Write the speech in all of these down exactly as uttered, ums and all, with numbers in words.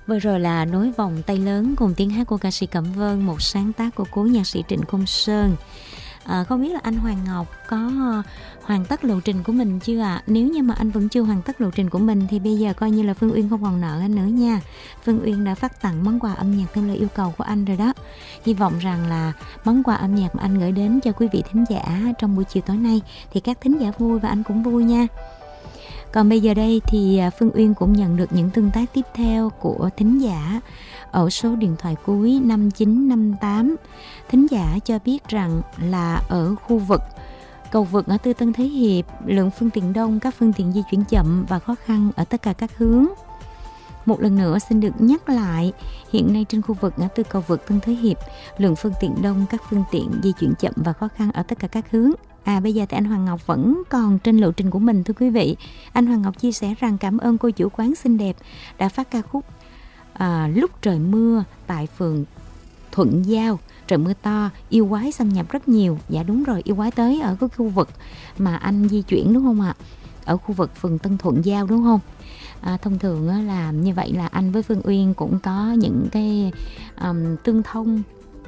Vừa rồi là Nối vòng tay lớn cùng tiếng hát của ca sĩ Cẩm Vân, một sáng tác của cố nhạc sĩ Trịnh Công Sơn. À, không biết là anh Hoàng Ngọc có hoàn tất lộ trình của mình chưa ạ? À? Nếu như mà anh vẫn chưa hoàn tất lộ trình của mình thì bây giờ coi như là Phương Uyên không còn nợ anh nữa nha. Phương Uyên đã phát tặng món quà âm nhạc theo lời yêu cầu của anh rồi đó. Hy vọng rằng là món quà âm nhạc mà anh gửi đến cho quý vị thính giả trong buổi chiều tối nay thì các thính giả vui và anh cũng vui nha. Còn bây giờ đây thì Phương Uyên cũng nhận được những tương tác tiếp theo của thính giả ở số điện thoại cuối năm chín năm tám. Thính giả cho biết rằng là ở khu vực cầu vượt ngã tư Tân Thế Hiệp, lượng phương tiện đông, các phương tiện di chuyển chậm và khó khăn ở tất cả các hướng. Một lần nữa xin được nhắc lại, hiện nay trên khu vực ngã tư cầu vượt Tân Thế Hiệp, lượng phương tiện đông, các phương tiện di chuyển chậm và khó khăn ở tất cả các hướng. À bây giờ thì anh Hoàng Ngọc vẫn còn trên lộ trình của mình thưa quý vị. Anh Hoàng Ngọc chia sẻ rằng cảm ơn cô chủ quán xinh đẹp đã phát ca khúc à, Lúc trời mưa tại phường Thuận Giao. Trời mưa to, yêu quái xâm nhập rất nhiều. Dạ đúng rồi, yêu quái tới ở cái khu vực mà anh di chuyển đúng không ạ? Ở khu vực phường Tân Thuận Giao đúng không? À, thông thường là như vậy là anh với Phương Uyên cũng có những cái um, tương thông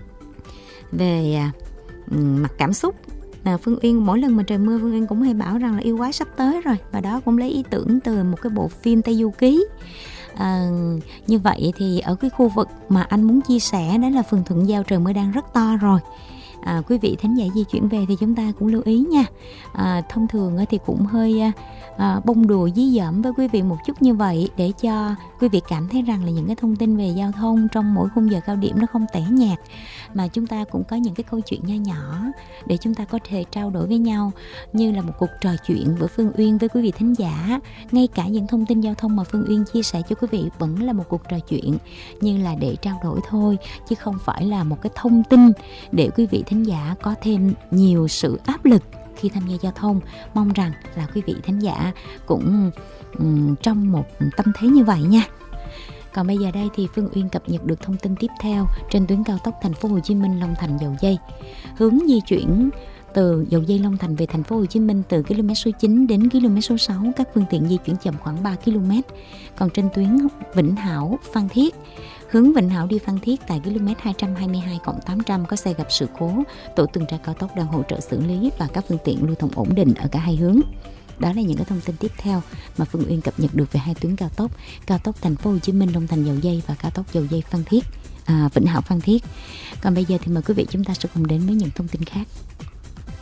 về um, mặt cảm xúc. À, Phương Uyên mỗi lần mà trời mưa Phương Uyên cũng hay bảo rằng là yêu quái sắp tới rồi, và đó cũng lấy ý tưởng từ một cái bộ phim Tây Du Ký. À, như vậy thì ở cái khu vực mà anh muốn chia sẻ đó là phường Thuận Giao, trời mưa đang rất to rồi. À, quý vị thính giả di chuyển về thì chúng ta cũng lưu ý nha. À, thông thường thì cũng hơi à, bông đùa dí dỏm với quý vị một chút như vậy, để cho quý vị cảm thấy rằng là những cái thông tin về giao thông trong mỗi khung giờ cao điểm nó không tẻ nhạt, mà chúng ta cũng có những cái câu chuyện nho nhỏ để chúng ta có thể trao đổi với nhau, như là một cuộc trò chuyện với Phương Uyên với quý vị thính giả. Ngay cả những thông tin giao thông mà Phương Uyên chia sẻ cho quý vị vẫn là một cuộc trò chuyện, như là để trao đổi thôi, chứ không phải là một cái thông tin để quý vị thính giả có thêm nhiều sự áp lực khi tham gia giao thông. Mong rằng là quý vị thính giả cũng um, trong một tâm thế như vậy nha. Còn bây giờ đây thì Phương Uyên cập nhật được thông tin tiếp theo trên tuyến cao tốc Thành phố Hồ Chí Minh Long Thành Dầu Giây. Hướng di chuyển từ Dầu Giây Long Thành về Thành phố Hồ Chí Minh từ km số chín đến km số sáu, các phương tiện di chuyển chậm khoảng ba ki lô mét. Còn trên tuyến Vĩnh Hảo Phan Thiết, hướng Vĩnh Hảo đi Phan Thiết tại km hai trăm hai mươi hai cộng tám trăm có xe gặp sự cố, tổ tuần tra cao tốc đang hỗ trợ xử lý và các phương tiện lưu thông ổn định ở cả hai hướng. Đó là những cái thông tin tiếp theo mà Phương Uyên cập nhật được về hai tuyến cao tốc, cao tốc Thành phố Hồ Chí Minh Long Thành Dầu Giây và cao tốc Dầu Giây Phan Thiết, à, Vĩnh Hảo Phan Thiết. Còn bây giờ thì mời quý vị chúng ta sẽ cùng đến với những thông tin khác.